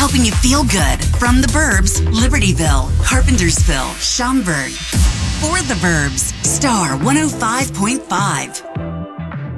helping you feel good. From the Burbs, Libertyville, Carpentersville, Schaumburg. For the Burbs, Star 105.5.